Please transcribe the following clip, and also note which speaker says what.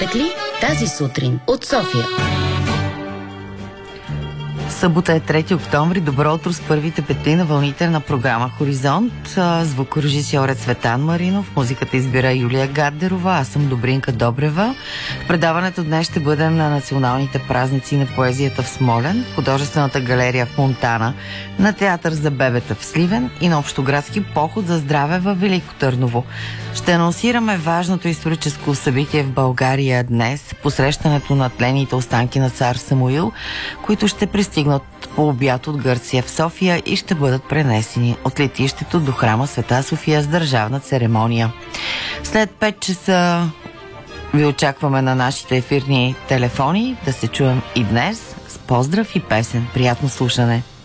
Speaker 1: Пекли тази сутрин от София.
Speaker 2: Събота е 3 октомври. Добро утро с първите петли на вълните на програма Хоризонт. Звукорежисьор е Цветан Маринов, музиката избира Юлия Гаддерова, аз съм Добринка Добрева. В предаването днес ще бъдем на националните празници на поезията в Смолян, художествената галерия в Монтана, на театър за бебета в Сливен и на общоградски поход за здраве във Велико Търново. Ще анонсираме важното историческо събитие в България днес, посрещането на тлените останки на цар Самуил, които ще пристигнат по обяд от Гърция в София и ще бъдат пренесени от летището до храма Света София с държавна церемония. След 5 часа ви очакваме на нашите ефирни телефони да се чуем и днес с поздрав и песен. Приятно слушане!